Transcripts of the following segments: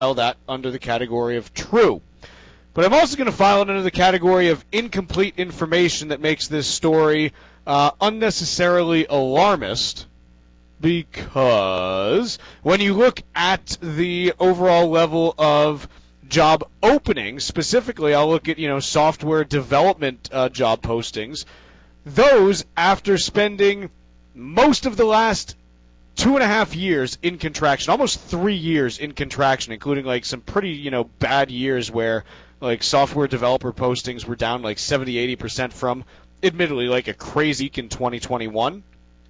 file that under the category of true. But I'm also going to file it under the category of incomplete information that makes this story unnecessarily alarmist, because when you look at the overall level of job openings, specifically I'll look at software development job postings, those, after spending most of the last 2.5 years in contraction, almost 3 years in contraction, including like some pretty bad years where like software developer postings were down like 70-80% from admittedly like a crazy week in 2021.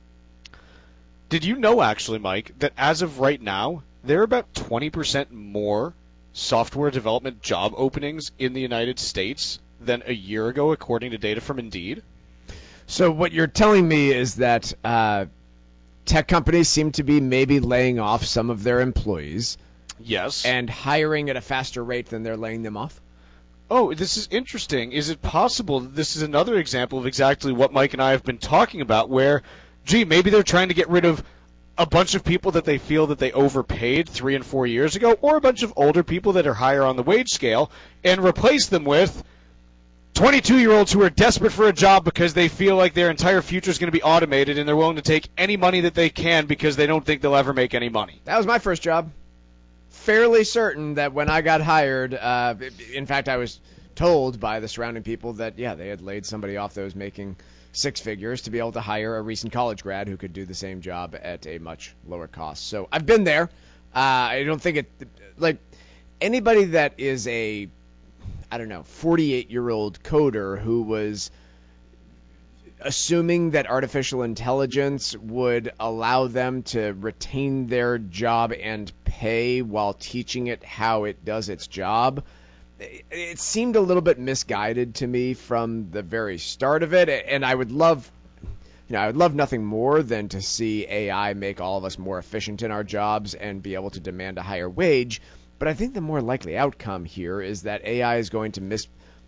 Did you know actually, Mike, that as of right now there are about 20% more software development job openings in the United States than a year ago, according to data from Indeed? So what you're telling me is that tech companies seem to be maybe laying off some of their employees. Yes. And hiring at a faster rate than they're laying them off? Oh, this is interesting. Is it possible that this is another example of exactly what Mike and I have been talking about, where, maybe they're trying to get rid of a bunch of people that they feel that they overpaid 3 and 4 years ago, or a bunch of older people that are higher on the wage scale, and replace them with 22-year-olds who are desperate for a job because they feel like their entire future is going to be automated, and they're willing to take any money that they can because they don't think they'll ever make any money. That was my first job. Fairly certain that when I got hired, in fact, I was told by the surrounding people that, they had laid somebody off that was making 6 figures to be able to hire a recent college grad who could do the same job at a much lower cost. So I've been there. I don't think anybody that is a 48-year-old coder who was assuming that artificial intelligence would allow them to retain their job and pay while teaching it how it does its job. It seemed a little bit misguided to me from the very start of it, and I would love nothing more than to see AI make all of us more efficient in our jobs and be able to demand a higher wage. But I think the more likely outcome here is that AI is going to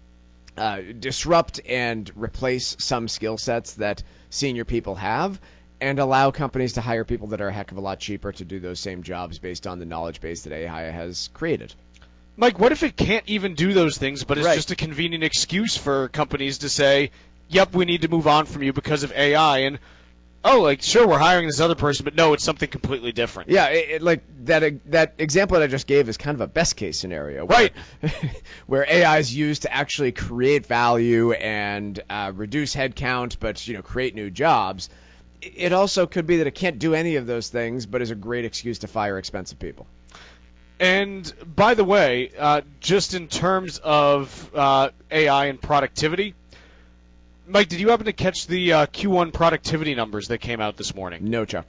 disrupt and replace some skill sets that senior people have, and allow companies to hire people that are a heck of a lot cheaper to do those same jobs based on the knowledge base that AI has created. Mike, what if it can't even do those things, but it's just a convenient excuse for companies to say, yep, we need to move on from you because of AI, and sure, we're hiring this other person, but no, it's something completely different. Yeah, that example that I just gave is kind of a best case scenario, right? Where AI is used to actually create value and reduce headcount, but create new jobs. It also could be that it can't do any of those things, but is a great excuse to fire expensive people. And by the way, just in terms of AI and productivity, Mike, did you happen to catch the Q1 productivity numbers that came out this morning? No, Chuck.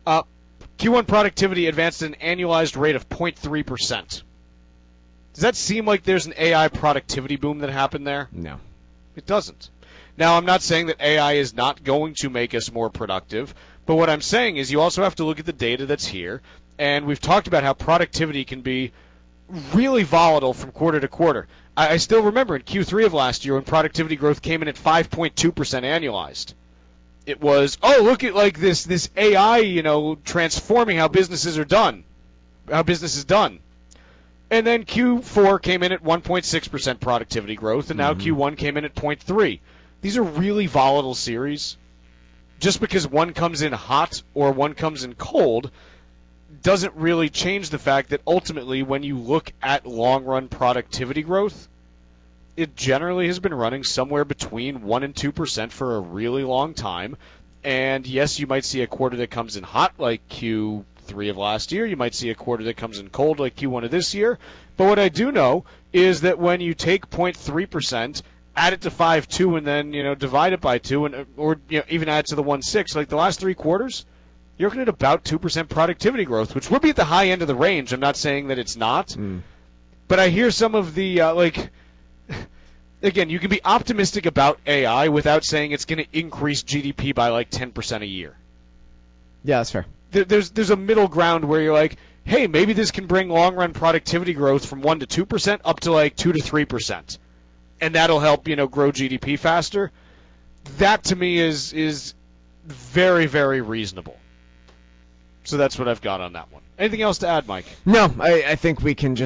Q1 productivity advanced at an annualized rate of 0.3%. Does that seem like there's an AI productivity boom that happened there? No. It doesn't. Now, I'm not saying that AI is not going to make us more productive, but what I'm saying is you also have to look at the data that's here, and we've talked about how productivity can be really volatile from quarter to quarter. I still remember in Q3 of last year when productivity growth came in at 5.2% annualized. It was, look at this AI, transforming how businesses are done, how business is done. And then Q4 came in at 1.6% productivity growth, and now Q1 came in at 0.3%. These are really volatile series. Just because one comes in hot or one comes in cold doesn't really change the fact that ultimately when you look at long-run productivity growth, it generally has been running somewhere between 1% and 2% for a really long time. And yes, you might see a quarter that comes in hot like Q3 of last year. You might see a quarter that comes in cold like Q1 of this year. But what I do know is that when you take 0.3%, add it to 5.2, and then divide it by 2, or even add it to the 1.6, like the last 3 quarters, you're looking at about 2% productivity growth, which would be at the high end of the range. I'm not saying that it's not. But I hear some of the, again, you can be optimistic about AI without saying it's going to increase GDP by 10% a year. Yeah, that's fair. There's a middle ground where you're like, hey, maybe this can bring long-run productivity growth from 1% to 2% up to 2 to 3%. And that'll help, grow GDP faster. That, to me, is very, very reasonable. So that's what I've got on that one. Anything else to add, Mike? No, I think we can just